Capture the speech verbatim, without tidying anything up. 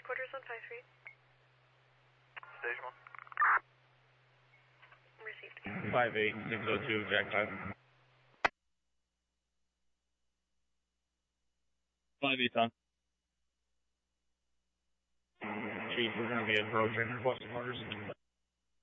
headquarters on five three. Station one. Received. five eight, six oh two, Jack five. five eight, Tom. Chief, we're going to be approaching requesting orders.